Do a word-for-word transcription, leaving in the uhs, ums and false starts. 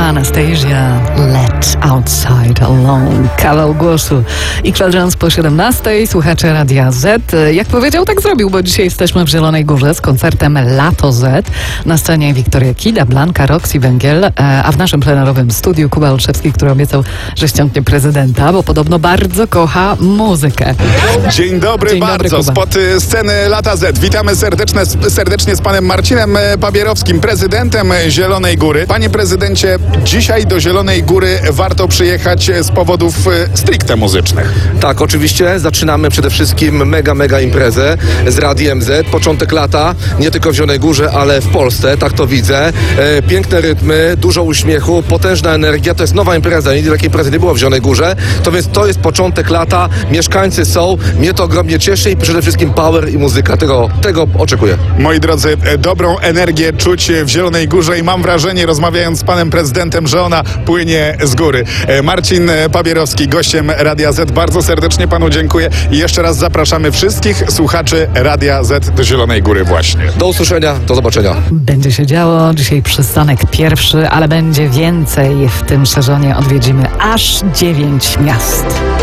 Anastasia, Let Outside Alone. Kawał głosu. I kwadrans po siedemnastej. Słuchacze Radia Z. Jak powiedział, tak zrobił, bo dzisiaj jesteśmy w Zielonej Górze z koncertem Lato Z. Na scenie Wiktoria Kida, Blanka, Roxy Węgiel, a w naszym plenerowym studiu Kuba Olszewski, który obiecał, że ściągnie prezydenta, bo podobno bardzo kocha muzykę. Dzień dobry Dzień bardzo. dobry, Spod sceny Lata Z. Witamy serdecznie, serdecznie z panem Marcinem Pabierowskim, prezydentem Zielonej Góry. Panie prezydencie, dzisiaj do Zielonej Góry warto przyjechać z powodów stricte muzycznych. Tak, oczywiście. Zaczynamy przede wszystkim mega, mega imprezę z Radiem Z. Początek lata, nie tylko w Zielonej Górze, ale w Polsce, tak to widzę. E, piękne rytmy, dużo uśmiechu, potężna energia. To jest nowa impreza, nigdy takiej imprezy nie było w Zielonej Górze. To więc to jest początek lata, mieszkańcy są, mnie to ogromnie cieszy i przede wszystkim power i muzyka. Tego, tego oczekuję. Moi drodzy, dobrą energię czuć w Zielonej Górze i mam wrażenie, rozmawiając z panem prezydentem, że ona płynie z góry. Marcin Pabierowski, gościem Radia Z. Bardzo serdecznie panu dziękuję i jeszcze raz zapraszamy wszystkich słuchaczy Radia Z do Zielonej Góry właśnie. Do usłyszenia, do zobaczenia. Będzie się działo. Dzisiaj przystanek pierwszy, ale będzie więcej. W tym sezonie odwiedzimy aż dziewięć miast.